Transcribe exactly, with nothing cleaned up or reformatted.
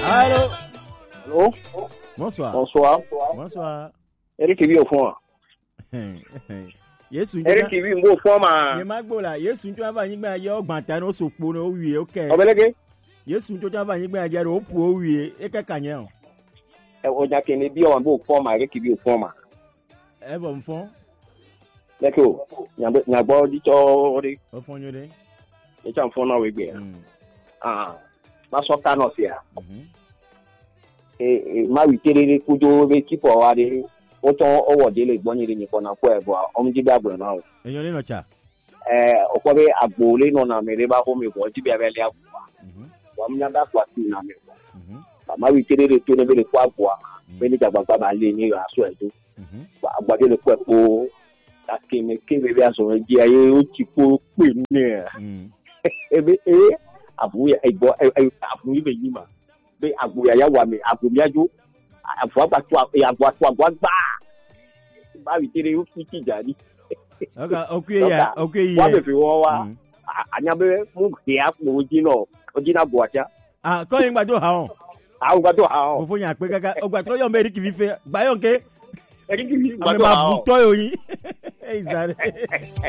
Allô? Allô? Bonsoir. Bonsoir. Bonsoir. Eric Kibi au fond. Yesu Eric Kibi au fond ma. Ye magbo la Yesu njo ava nyigba ye ogbanta no sopo no wie oke. Obelege? Yesu njo ava nyigba je ro pu o wie e kekanye o. E o ja kini bi o bo fond ma Eric Kibi au fond ma. E bo mfon. Leko, nyagbo nyagbo di cho ri. O fon yode. E cha fond na we gbe. Ah. Ma so ta no sia. Mhm. E ma wi tere kujo be tipo wa de o to owo de le gbon yin ni ko na ko e bo o mji ba bro na o. Eyan le no cha. Eh o ko be agbo le no na mere ba ko mi ko ti be be le agbo. Mhm. Wa mnya da kwa ti na me. Mhm. Ma wi tere to ne be le kwa agbo be ni jagba ba le ni aso edo. Mhm. Wa agbade le ko e po ta ke me ke be aso ji aye o ti ko pe ni e. Mhm. E be e abu ya e bo abu yi be yi ma. Be agbo ya ya wa mi agbo mi ajo afu agba to agbo to agbo gba ba wi tere o fi ti jari Oka okuye ya okuye wa be fi wo wa anya be mu ke apo oji no oji na bo acha ah ko yin gbado ha on a gba to ha o ko fo yan pe gaga ogba tro yo Eric fi fe gba yo nke e ki gba ame to ma ha bu o to yo yin e izare